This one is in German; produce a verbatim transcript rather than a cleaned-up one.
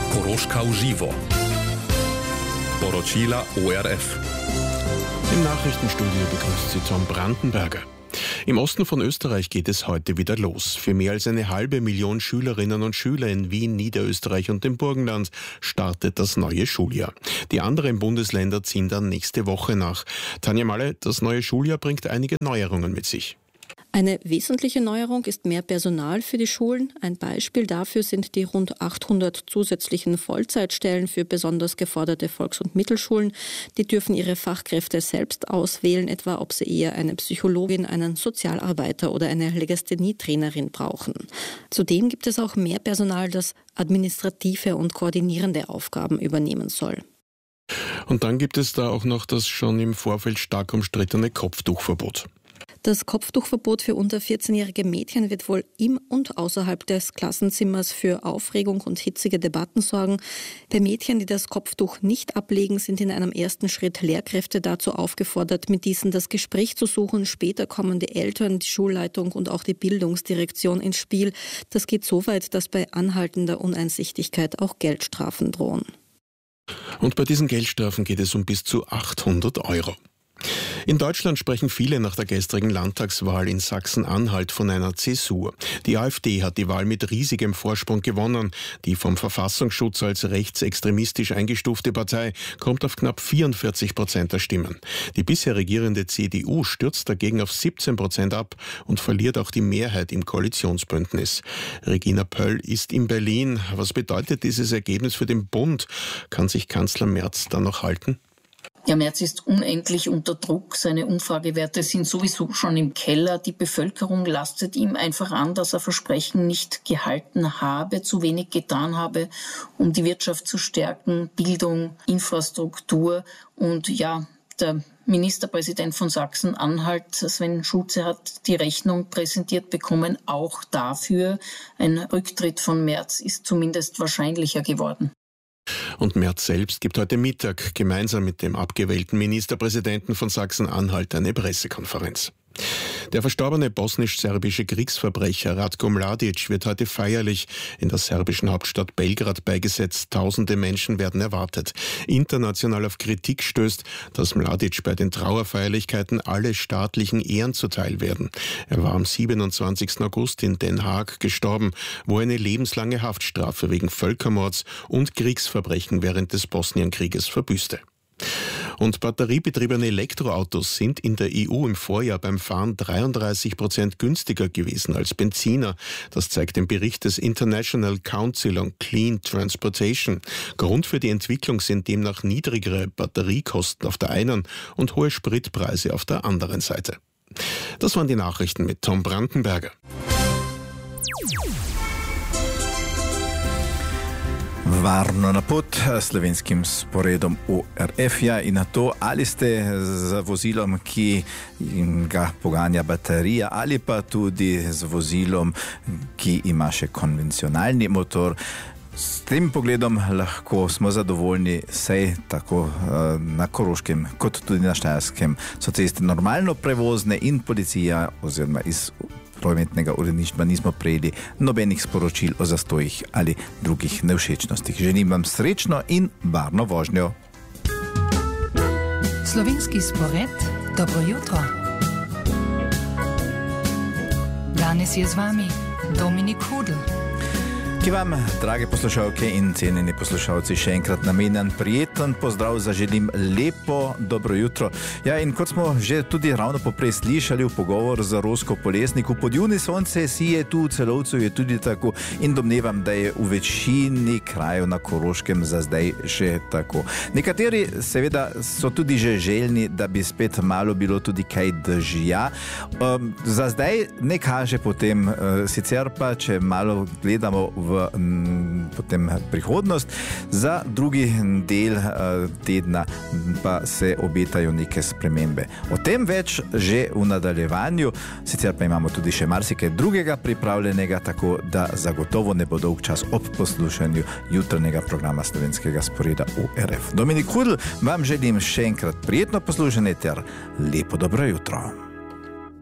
Koroška v živo. Poročila O R F. Im Nachrichtenstudio begrüßt Sie Tom Brandenberger. Im Osten von Österreich geht es heute wieder los. Für mehr als eine halbe Million Schülerinnen und Schüler in Wien, Niederösterreich und dem Burgenland startet das neue Schuljahr. Die anderen Bundesländer ziehen dann nächste Woche nach. Tanja Malle, das neue Schuljahr bringt einige Neuerungen mit sich. Eine wesentliche Neuerung ist mehr Personal für die Schulen. Ein Beispiel dafür sind die rund achthundert zusätzlichen Vollzeitstellen für besonders geforderte Volks- und Mittelschulen. Die dürfen ihre Fachkräfte selbst auswählen, etwa ob sie eher eine Psychologin, einen Sozialarbeiter oder eine Legasthenie-Trainerin brauchen. Zudem gibt es auch mehr Personal, das administrative und koordinierende Aufgaben übernehmen soll. Und dann gibt es da auch noch das schon im Vorfeld stark umstrittene Kopftuchverbot. Das Kopftuchverbot für unter vierzehnjährige Mädchen wird wohl im und außerhalb des Klassenzimmers für Aufregung und hitzige Debatten sorgen. Bei Mädchen, die das Kopftuch nicht ablegen, sind in einem ersten Schritt Lehrkräfte dazu aufgefordert, mit diesen das Gespräch zu suchen. Später kommen die Eltern, die Schulleitung und auch die Bildungsdirektion ins Spiel. Das geht so weit, dass bei anhaltender Uneinsichtigkeit auch Geldstrafen drohen. Und bei diesen Geldstrafen geht es um bis zu achthundert Euro. In Deutschland sprechen viele nach der gestrigen Landtagswahl in Sachsen-Anhalt von einer Zäsur. Die AfD hat die Wahl mit riesigem Vorsprung gewonnen. Die vom Verfassungsschutz als rechtsextremistisch eingestufte Partei kommt auf knapp vierundvierzig Prozent der Stimmen. Die bisher regierende C D U stürzt dagegen auf siebzehn Prozent ab und verliert auch die Mehrheit im Koalitionsbündnis. Regina Pöll ist in Berlin. Was bedeutet dieses Ergebnis für den Bund? Kann sich Kanzler Merz da noch halten? Ja, Merz ist unendlich unter Druck. Seine Umfragewerte sind sowieso schon im Keller. Die Bevölkerung lastet ihm einfach an, dass er Versprechen nicht gehalten habe, zu wenig getan habe, um die Wirtschaft zu stärken, Bildung, Infrastruktur. Und ja, der Ministerpräsident von Sachsen-Anhalt, Sven Schulze, hat die Rechnung präsentiert bekommen. Auch dafür, ein Rücktritt von Merz ist zumindest wahrscheinlicher geworden. Und Merz selbst gibt heute Mittag gemeinsam mit dem abgewählten Ministerpräsidenten von Sachsen-Anhalt eine Pressekonferenz. Der verstorbene bosnisch-serbische Kriegsverbrecher Ratko Mladic wird heute feierlich in der serbischen Hauptstadt Belgrad beigesetzt. Tausende Menschen werden erwartet. International auf Kritik stößt, dass Mladic bei den Trauerfeierlichkeiten alle staatlichen Ehren zuteil werden. Er war am siebenundzwanzigsten August in Den Haag gestorben, wo er eine lebenslange Haftstrafe wegen Völkermords und Kriegsverbrechen während des Bosnienkrieges verbüßte. Und batteriebetriebene Elektroautos sind in der E U im Vorjahr beim Fahren dreiunddreißig Prozent günstiger gewesen als Benziner. Das zeigt ein Bericht des International Council on Clean Transportation. Grund für die Entwicklung sind demnach niedrigere Batteriekosten auf der einen und hohe Spritpreise auf der anderen Seite. Das waren die Nachrichten mit Tom Brandenberger. Varno na pot slovenskim sporedom O R F ja in na to, ali ste z vozilom, ki ga poganja baterija, ali pa tudi z vozilom, ki ima še konvencionalni motor. S tem pogledom lahko smo zadovoljni, saj tako na Koroškem kot tudi na Štajerskem so ceste normalno prevozne in policija oziroma iz prometnega uredništva nismo prejeli nobenih sporočil o zastojih ali drugih nevšečnostih. Želim vam srečno in varno vožnjo. Slovenski spored, dobro jutro. Danes je z vami Dominik Hudl. Ki vam, drage poslušalke in cenjeni poslušalci, še enkrat namenjen prijeten pozdrav, zaželim lepo dobro jutro. Ja, in kot smo že tudi ravno poprej slišali v pogovor z Rosko Polesnik, v podjuni sonce sije tu v Celovcu je tudi tako in domnevam, da je v večini krajev na Koroškem za zdaj še tako. Nekateri seveda so tudi že željni, da bi spet malo bilo tudi kaj dežja. Um, za zdaj ne kaže potem, uh, sicer pa, če malo gledamo v m, potem prihodnost, za drugi del uh, tedna pa se obetajo neke spremembe. O tem več že v nadaljevanju, sicer pa imamo tudi še marsikaj drugega pripravljenega, tako da zagotovo ne bo dolg čas ob poslušanju jutranjega programa slovenskega sporeda O R F. Dominik Hudl, vam želim še enkrat prijetno poslušanje ter lepo dobro jutro.